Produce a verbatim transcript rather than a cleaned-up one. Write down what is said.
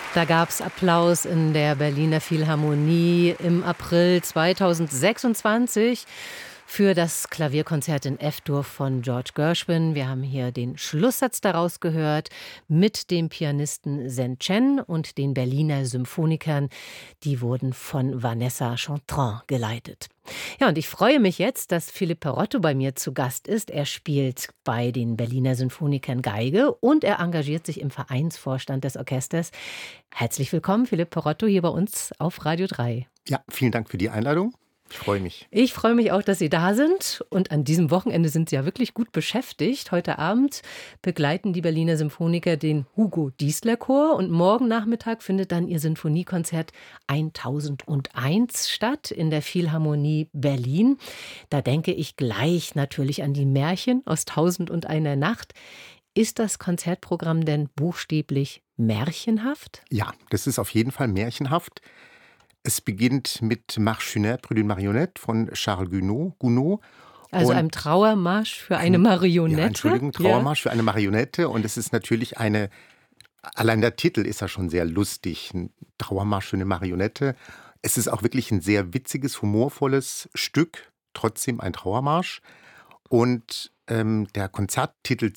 Da gab es Applaus in der Berliner Philharmonie im April zweitausendsechsundzwanzig für das Klavierkonzert in F-Dur von George Gershwin. Wir haben hier den Schlusssatz daraus gehört mit dem Pianisten Zen Chen und den Berliner Symphonikern. Die wurden von Vanessa Chantran geleitet. Ja, und ich freue mich jetzt, dass Philipp Perotto bei mir zu Gast ist. Er spielt bei den Berliner Symphonikern Geige und er engagiert sich im Vereinsvorstand des Orchesters. Herzlich willkommen, Philipp Perotto, hier bei uns auf Radio drei. Ja, vielen Dank für die Einladung. Ich freue mich. Ich freue mich auch, dass Sie da sind. Und an diesem Wochenende sind Sie ja wirklich gut beschäftigt. Heute Abend begleiten die Berliner Symphoniker den Hugo Diesler Chor. Und morgen Nachmittag findet dann Ihr Sinfoniekonzert tausendundeins statt in der Philharmonie Berlin. Da denke ich gleich natürlich an die Märchen aus Tausend und einer Nacht. Ist das Konzertprogramm denn buchstäblich märchenhaft? Ja, das ist auf jeden Fall märchenhaft. Es beginnt mit Marche funèbre d'une marionnette von Charles Gounod. Gounod also und einem Trauermarsch für eine Marionette? Ja, Entschuldigung, Trauermarsch ja. für eine Marionette. Und es ist natürlich eine, allein der Titel ist ja schon sehr lustig, ein Trauermarsch für eine Marionette. Es ist auch wirklich ein sehr witziges, humorvolles Stück, trotzdem ein Trauermarsch. Und ähm, der Konzerttitel